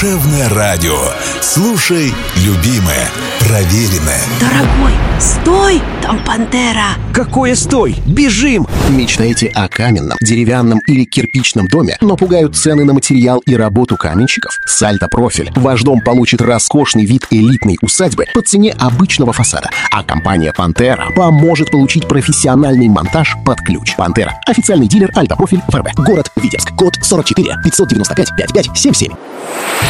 Душевное радио. Слушай, любимое, проверенное. Дорогой, стой! Там пантера! Какое стой? Бежим! Мечтаете о каменном, деревянном или кирпичном доме, но пугают цены на материал и работу каменщиков? Сальто Профиль. Ваш дом получит роскошный вид элитной усадьбы по цене обычного фасада. А компания «Пантера» поможет получить профессиональный монтаж под ключ. «Пантера» — официальный дилер Альто Профиль ФРБ. Город Витебск. Код 44 595 5577.